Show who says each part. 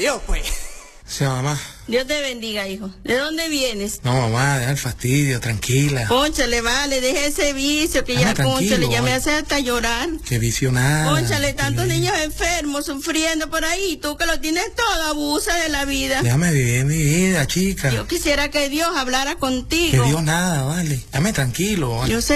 Speaker 1: Dios, pues.
Speaker 2: Sí, mamá.
Speaker 3: Dios te bendiga, hijo. ¿De dónde vienes?
Speaker 2: No, mamá, deja el fastidio, tranquila.
Speaker 3: Cónchale, vale, deja ese vicio que
Speaker 2: Dame
Speaker 3: ya, cónchale, ya me
Speaker 2: ay.
Speaker 3: hace hasta llorar.
Speaker 2: Qué vicio nada.
Speaker 3: Cónchale, tantos niños enfermos, sufriendo por ahí, tú que lo tienes todo, abusa de la vida.
Speaker 2: Déjame vivir mi vida, chica.
Speaker 3: Yo quisiera que Dios hablara contigo.
Speaker 2: Que Dios nada, vale. Dame tranquilo.
Speaker 3: Yo sé